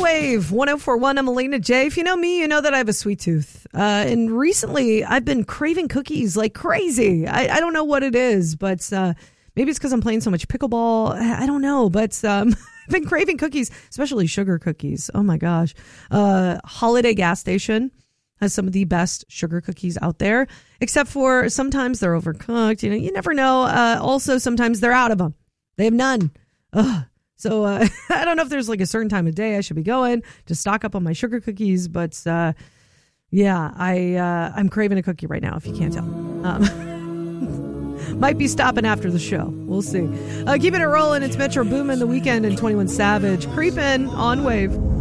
Wave 104.1. I'm Melina J. If you know me, you know that I have a sweet tooth. And recently, I've been craving cookies like crazy. I don't know what it is, but maybe it's because I'm playing so much pickleball. I don't know, but I've been craving cookies, especially sugar cookies. Oh my gosh. Holiday Gas Station has some of the best sugar cookies out there, except for sometimes they're overcooked. You know, you never know. Also, sometimes they're out of them. They have none. Ugh. So I don't know if there's like a certain time of day I should be going to stock up on my sugar cookies, but yeah, I'm craving a cookie right now, if you can't tell. Might be stopping after the show. We'll see. Keeping it rolling. It's Metro Boomin' The Weeknd and 21 Savage. Creepin' on Wave.